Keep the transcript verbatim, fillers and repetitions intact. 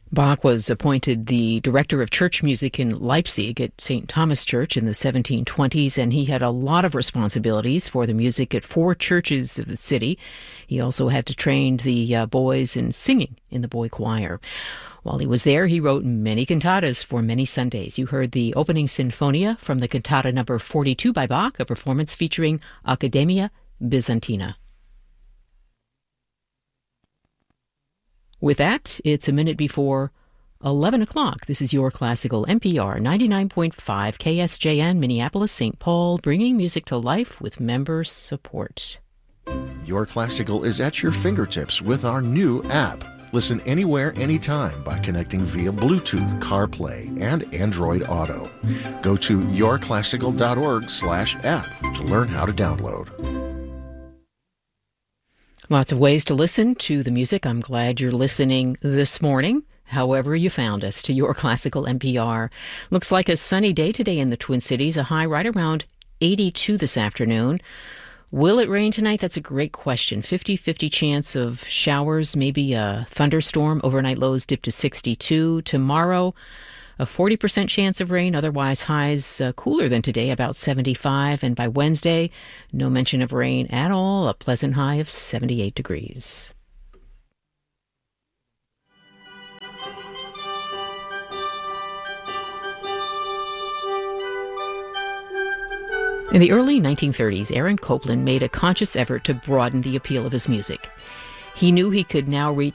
Bach was appointed the director of church music in Leipzig at Saint Thomas Church in the seventeen twenties, and he had a lot of responsibilities for the music at four churches of the city. He also had to train the uh, boys in singing in the boy choir. While he was there, he wrote many cantatas for many Sundays. You heard the opening Sinfonia from the cantata number forty-two by Bach, a performance featuring Accademia Bizantina. With that, it's a minute before eleven o'clock. This is Your Classical, N P R ninety-nine point five K S J N, Minneapolis, Saint Paul, bringing music to life with member support. Your Classical is at your fingertips with our new app. Listen anywhere, anytime by connecting via Bluetooth, CarPlay, and Android Auto. Go to yourclassical.org slash app to learn how to download. Lots of ways to listen to the music. I'm glad you're listening this morning, however you found us, to Your Classical N P R. Looks like a sunny day today in the Twin Cities, a high right around eighty-two this afternoon. Will it rain tonight? That's a great question. fifty-fifty chance of showers, maybe a thunderstorm. Overnight lows dip to sixty-two. Tomorrow, a forty percent chance of rain, otherwise highs uh, cooler than today, about seventy-five. And by Wednesday, no mention of rain at all, a pleasant high of seventy-eight degrees. In the early nineteen thirties, Aaron Copland made a conscious effort to broaden the appeal of his music. He knew he could now reach